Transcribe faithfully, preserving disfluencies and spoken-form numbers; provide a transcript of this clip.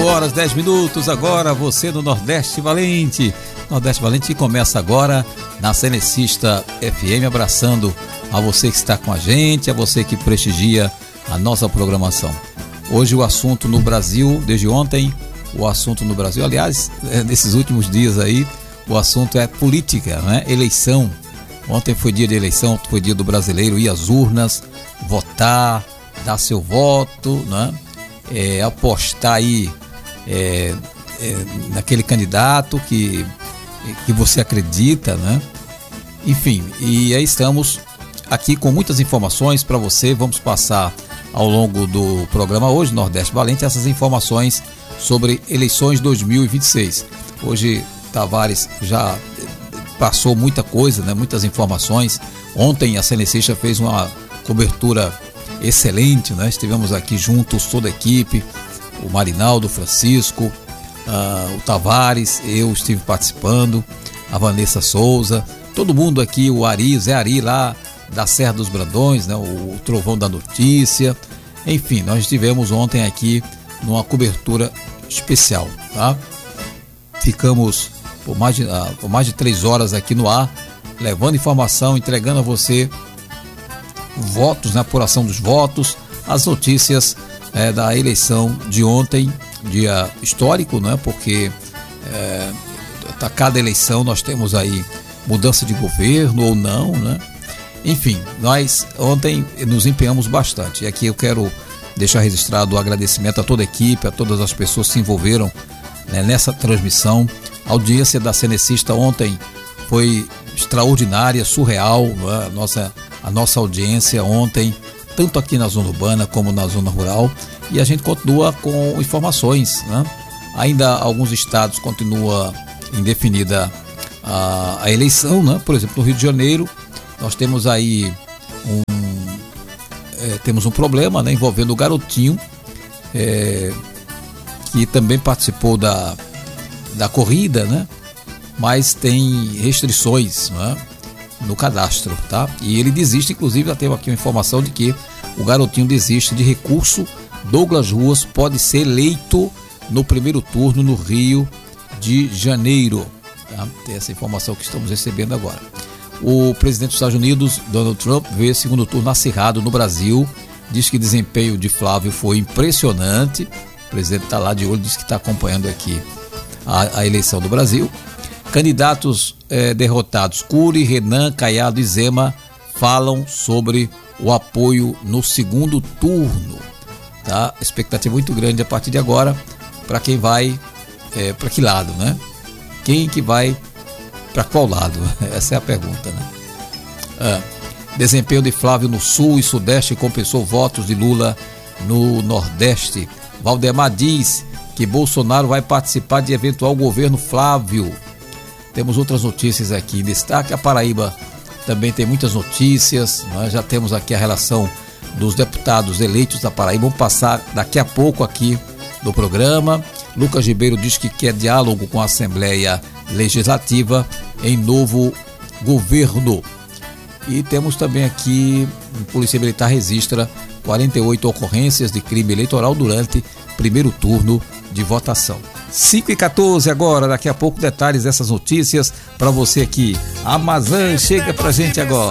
horas, dez minutos agora, você no Nordeste Valente. Nordeste Valente começa agora na Cenecista F M, abraçando a você que está com a gente, a você que prestigia a nossa programação. Hoje o assunto no Brasil, desde ontem, o assunto no Brasil, aliás, nesses últimos dias aí, o assunto é política, né? Eleição. Ontem foi dia de eleição, foi dia do brasileiro ir às urnas, votar, dar seu voto, né? É, apostar aí é, é, naquele candidato que, que você acredita, né? Enfim, e aí estamos aqui com muitas informações para você. Vamos passar ao longo do programa hoje, Nordeste Valente, essas informações sobre eleições dois mil e vinte e seis. Hoje Tavares já passou muita coisa, né? Muitas informações. Ontem a Cenecista fez uma cobertura excelente, né? Estivemos aqui juntos, toda a equipe, o Marinaldo, o Francisco, uh, o Tavares, eu estive participando, a Vanessa Souza, todo mundo aqui, o Ari, Zé Ari lá da Serra dos Brandões, né? O, o Trovão da Notícia, enfim, nós estivemos ontem aqui numa cobertura especial, tá? Ficamos por mais de, uh, por mais de três horas aqui no ar, levando informação, entregando a você votos, na apuração dos votos, as notícias é, da eleição de ontem, dia histórico, né? Porque é, a cada eleição nós temos aí mudança de governo ou não, né? Enfim, nós ontem nos empenhamos bastante, e aqui eu quero deixar registrado o agradecimento a toda a equipe, a todas as pessoas que se envolveram, né, nessa transmissão. A audiência da Cenecista ontem foi extraordinária, surreal, né? Nossa A nossa audiência ontem, tanto aqui na zona urbana como na zona rural, e a gente continua com informações, né? Ainda alguns estados continua indefinida a, a eleição, né? Por exemplo, no Rio de Janeiro, nós temos aí um, é, temos um problema, né? Envolvendo o garotinho, é, que também participou da, da corrida, né? Mas tem restrições, né? No cadastro, tá? E ele desiste, inclusive já teve aqui uma informação de que o garotinho desiste de recurso. Douglas Ruas pode ser eleito no primeiro turno no Rio de Janeiro, tá? Tem essa informação que estamos recebendo agora. O presidente dos Estados Unidos, Donald Trump, vê segundo turno acirrado no Brasil, diz que o desempenho de Flávio foi impressionante. O presidente está lá de olho, diz que está acompanhando aqui a, a eleição do Brasil. Candidatos eh, derrotados, Cury, Renan, Caiado e Zema, falam sobre o apoio no segundo turno, tá? Expectativa muito grande a partir de agora para quem vai, eh, para que lado, né? Quem que vai para qual lado? Essa é a pergunta, né? Ah, desempenho de Flávio no Sul e Sudeste compensou votos de Lula no Nordeste. Valdemar diz que Bolsonaro vai participar de eventual governo Flávio. Temos outras notícias aqui em destaque. A Paraíba também tem muitas notícias. Nós já temos aqui a relação dos deputados eleitos da Paraíba. Vamos passar daqui a pouco aqui no programa. Lucas Ribeiro diz que quer diálogo com a Assembleia Legislativa em novo governo. E temos também aqui, a Polícia Militar registra quarenta e oito ocorrências de crime eleitoral durante primeiro turno de votação. cinco e quatorze agora, daqui a pouco detalhes dessas notícias para você aqui. A Amazon chega pra gente agora.